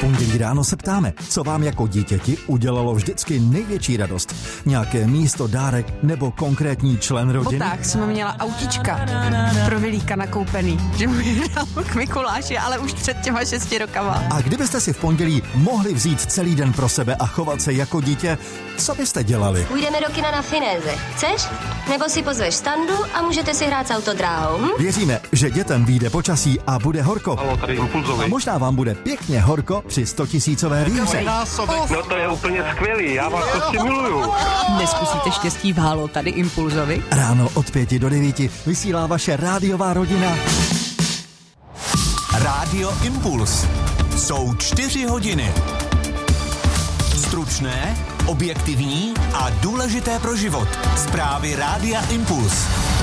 Pondělí ráno se ptáme, co vám jako dítěti udělalo vždycky největší radost. Nějaké místo, dárek nebo konkrétní člen rodiny? Tak jsme měla autička pro Vilíka nakoupený, že mu je dal k Mikuláši, ale už před těma 6 rokama. A kdybyste si v pondělí mohli vzít celý den pro sebe a chovat se jako dítě, co byste dělali? Půjdeme do kina na Finéze. Chceš? Nebo si pozveš Standu a můžete si hrát s autodráhou. Věříme, že dětem vyjde počasí a bude horko. Halo, tady Impulzovi. A možná vám bude pěkně horko při 100 000 výhře. No to je úplně skvělý, já vás prostě miluju. Neskusíte štěstí v Halo, tady Impulzovi? Ráno od 5 do 9 vysílá vaše rádiová rodina. Rádio Impuls. Jsou 4 hodiny. Stručné, objektivní a důležité pro život. Zprávy Rádia Impuls.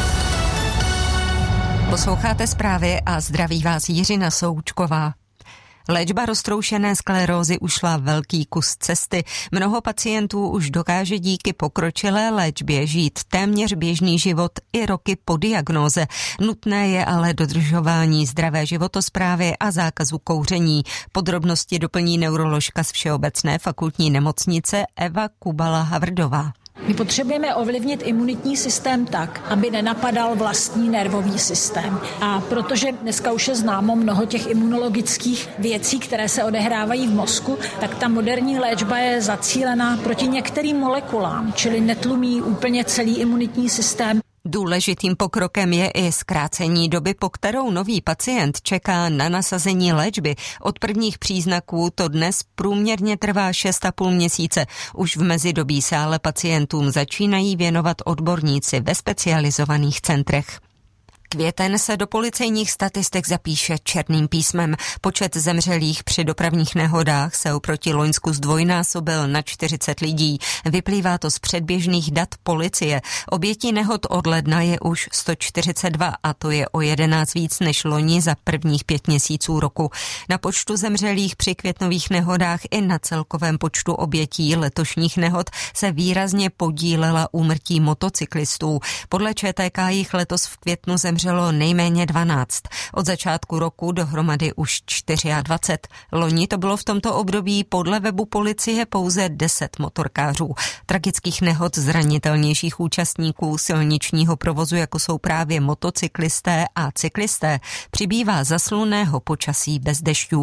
Posloucháte zprávy a zdraví vás Jiřina Součková. Léčba roztroušené sklerózy ušla velký kus cesty. Mnoho pacientů už dokáže díky pokročilé léčbě žít téměř běžný život i roky po diagnóze. Nutné je ale dodržování zdravé životosprávy a zákazu kouření. Podrobnosti doplní neuroložka z Všeobecné fakultní nemocnice Eva Kubala-Havrdová. My potřebujeme ovlivnit imunitní systém tak, aby nenapadal vlastní nervový systém. A protože dneska už je známo mnoho těch imunologických věcí, které se odehrávají v mozku, tak ta moderní léčba je zacílená proti některým molekulám, čili netlumí úplně celý imunitní systém. Důležitým pokrokem je i zkrácení doby, po kterou nový pacient čeká na nasazení léčby. Od prvních příznaků to dnes průměrně trvá 6,5 měsíce. Už v mezidobí se ale pacientům začínají věnovat odborníci ve specializovaných centrech. Květen se do policejních statistik zapíše černým písmem. Počet zemřelých při dopravních nehodách se oproti loňsku zdvojnásobil na 40 lidí. Vyplývá to z předběžných dat policie. Obětí nehod od ledna je už 142 a to je o 11 víc než loni za prvních 5 měsíců roku. Na počtu zemřelých při květnových nehodách i na celkovém počtu obětí letošních nehod se výrazně podílela úmrtí motocyklistů. Podle ČTK jich letos v květnu zemřelo nejméně 12. Od začátku roku dohromady už 24. Loni to bylo v tomto období podle webu policie pouze 10 motorkářů. Tragických nehod zranitelnějších účastníků silničního provozu, jako jsou právě motocyklisté a cyklisté, přibývá za slunného počasí bez dešťů.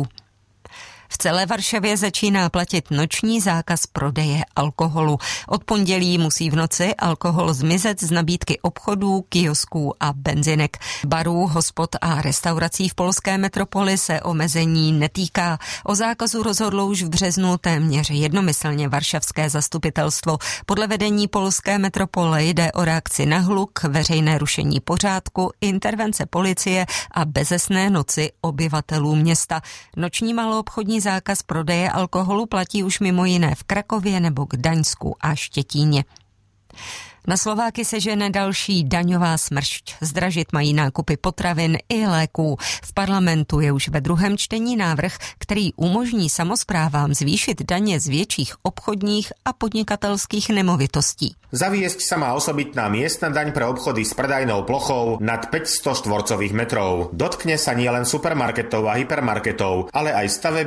V celé Varšavě začíná platit noční zákaz prodeje alkoholu. Od pondělí musí v noci alkohol zmizet z nabídky obchodů, kiosků a benzinek. Barů, hospod a restaurací v polské metropoli se omezení netýká. O zákazu rozhodlo už v březnu téměř jednomyslně varšavské zastupitelstvo. Podle vedení polské metropole jde o reakci na hluk, veřejné rušení pořádku, intervence policie a bezesné noci obyvatelů města. Noční maloobchodní zákaz prodeje alkoholu platí už mimo jiné v Krakově nebo Gdaňsku a Štětíně. Na Slováky se žene další daňová smršť. Zdražit mají nákupy potravin i léků. V parlamentu je už ve druhém čtení návrh, který umožní samosprávám zvýšit daně z větších obchodních a podnikatelských nemovitostí. Zaviesť sa má osobitná miestna daň pre obchody s predajnou plochou nad 500 štvorcových metrov. Dotkne sa nielen supermarketov a hypermarketov, ale aj staveb